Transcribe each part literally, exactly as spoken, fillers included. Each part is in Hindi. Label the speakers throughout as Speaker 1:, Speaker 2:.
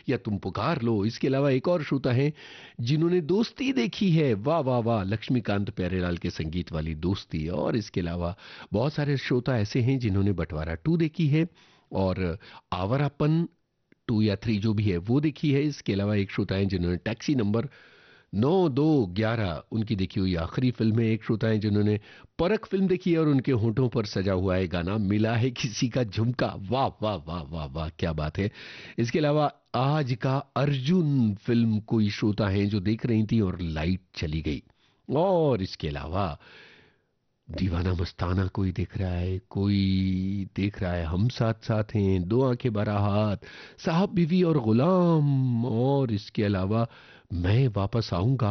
Speaker 1: या तुम पुकार लो। इसके अलावा एक और श्रोता हैं जिन्होंने दोस्ती देखी है, वाह वाह वाह, लक्ष्मीकांत प्यारेलाल के संगीत वाली दोस्ती। और इसके अलावा बहुत सारे श्रोता ऐसे हैं जिन्होंने बंटवारा टू देखी है और आवारापन टू या थ्री जो भी है वो देखी है। इसके अलावा एक श्रोता हैं जिन्होंने टैक्सी नंबर नौ दो ग्यारह उनकी देखी हुई आखिरी फिल्म है। एक श्रोता हैं जिन्होंने परख फिल्म देखी है और उनके होंठों पर सजा हुआ है गाना मिला है किसी का झुमका, वाह वाह वाह वाह वाह, क्या बात है। इसके अलावा आज का अर्जुन फिल्म कोई श्रोता हैं जो देख रही थी और लाइट चली गई। और इसके अलावा दीवाना मस्ताना कोई देख रहा है, कोई देख रहा है हम साथ साथ हैं, दो आंखें बारह हाथ, साहब बीवी और गुलाम। और इसके अलावा मैं वापस आऊंगा।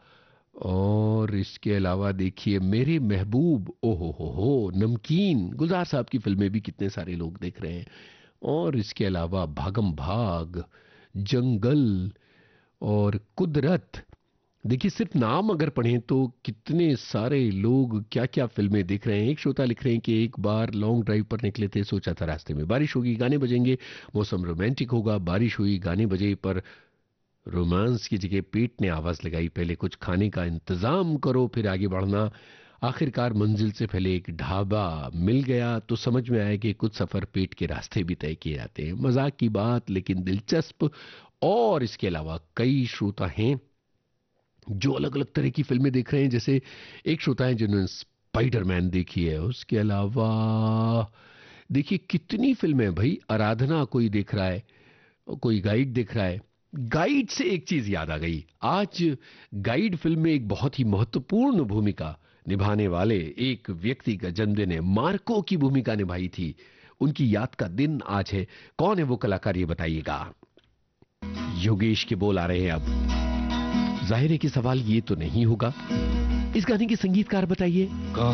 Speaker 1: और इसके अलावा देखिए मेरे महबूब, ओहो हो हो, नमकीन, गुलजार साहब की फिल्में भी कितने सारे लोग देख रहे हैं। और इसके अलावा भागम भाग, जंगल और कुदरत। देखिए सिर्फ नाम अगर पढ़ें तो कितने सारे लोग क्या क्या फिल्में देख रहे हैं। एक श्रोता लिख रहे हैं कि एक बार लॉन्ग ड्राइव पर निकले थे, सोचा था रास्ते में बारिश होगी, गाने बजेंगे, मौसम रोमांटिक होगा, बारिश हुई, गाने बजे, पर रोमांस की जगह पेट ने आवाज लगाई, पहले कुछ खाने का इंतजाम करो फिर आगे बढ़ना। आखिरकार मंजिल से पहले एक ढाबा मिल गया तो समझ में आया कि कुछ सफर पेट के रास्ते भी तय किए जाते हैं। मजाक की बात लेकिन दिलचस्प। और इसके अलावा कई श्रोता हैं जो अलग अलग तरह की फिल्में देख रहे हैं। जैसे एक श्रोता है जिन्होंने स्पाइडरमैन देखी है। उसके अलावा देखिए कितनी फिल्में भाई, आराधना कोई देख रहा है, कोई गाइड देख रहा है। गाइड से एक चीज याद आ गई, आज गाइड फिल्म में एक बहुत ही महत्वपूर्ण भूमिका निभाने वाले एक व्यक्ति का जन्मदिन है। मार्को की भूमिका निभाई थी, उनकी याद का दिन आज है। कौन है वो कलाकार ये बताइएगा। योगेश के बोल आ रहे हैं अब। जाहिर है कि सवाल ये तो नहीं होगा, इस गाने के संगीतकार बताइए।